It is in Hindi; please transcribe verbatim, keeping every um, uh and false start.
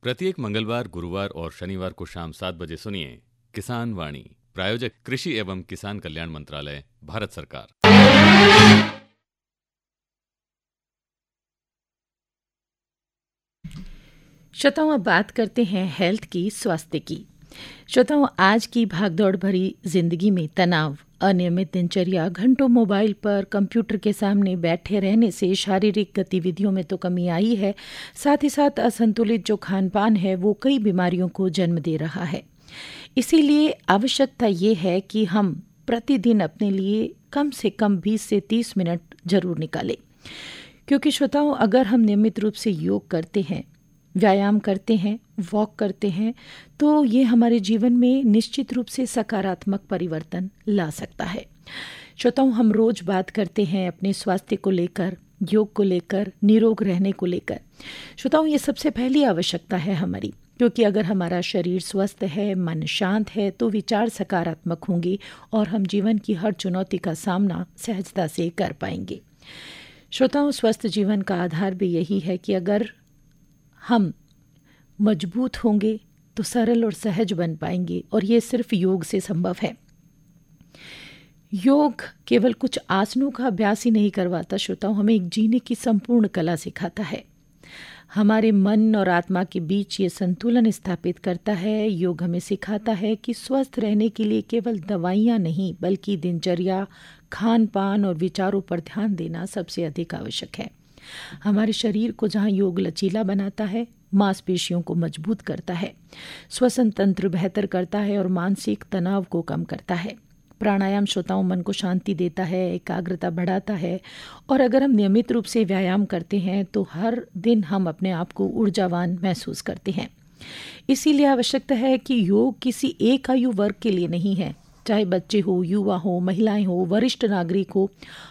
प्रत्येक मंगलवार, गुरुवार और शनिवार को शाम सात बजे सुनिए किसान वाणी। प्रायोजक कृषि एवं किसान कल्याण मंत्रालय, भारत सरकार। श्रोताओं, अब बात करते हैं हेल्थ की, स्वास्थ्य की। श्रोताओं, आज की भागदौड़ भरी जिंदगी में तनाव, अनियमित दिनचर्या, घंटों मोबाइल पर कंप्यूटर के सामने बैठे रहने से शारीरिक गतिविधियों में तो कमी आई है, साथ ही साथ असंतुलित जो खान पान है वो कई बीमारियों को जन्म दे रहा है। इसीलिए आवश्यकता ये है कि हम प्रतिदिन अपने लिए कम से कम बीस से तीस मिनट जरूर निकालें, क्योंकि श्रोताओं, अगर हम नियमित रूप से योग करते हैं, व्यायाम करते हैं, वॉक करते हैं, तो ये हमारे जीवन में निश्चित रूप से सकारात्मक परिवर्तन ला सकता है। श्रोताओं, हम रोज बात करते हैं अपने स्वास्थ्य को लेकर, योग को लेकर, निरोग रहने को लेकर। श्रोताओं, ये सबसे पहली आवश्यकता है हमारी, क्योंकि अगर हमारा शरीर स्वस्थ है, मन शांत है, तो विचार सकारात्मक होंगे और हम जीवन की हर चुनौती का सामना सहजता से कर पाएंगे। श्रोताओं, स्वस्थ जीवन का आधार भी यही है कि अगर हम मजबूत होंगे तो सरल और सहज बन पाएंगे, और ये सिर्फ योग से संभव है। योग केवल कुछ आसनों का अभ्यास ही नहीं करवाता श्रोताओं, हमें एक जीने की संपूर्ण कला सिखाता है। हमारे मन और आत्मा के बीच ये संतुलन स्थापित करता है। योग हमें सिखाता है कि स्वस्थ रहने के लिए केवल दवाइयाँ नहीं, बल्कि दिनचर्या, खान पान और विचारों पर ध्यान देना सबसे अधिक आवश्यक है। हमारे शरीर को जहाँ योग लचीला बनाता है, मांसपेशियों को मजबूत करता है, श्वसन तंत्र बेहतर करता है और मानसिक तनाव को कम करता है। प्राणायाम श्रोताओं मन को शांति देता है, एकाग्रता बढ़ाता है, और अगर हम नियमित रूप से व्यायाम करते हैं तो हर दिन हम अपने आप को ऊर्जावान महसूस करते हैं। इसीलिए आवश्यकता है कि योग किसी एक आयु वर्ग के लिए नहीं है। चाहे बच्चे हो, युवा हो, महिलाएं हो, वरिष्ठ नागरिक हो,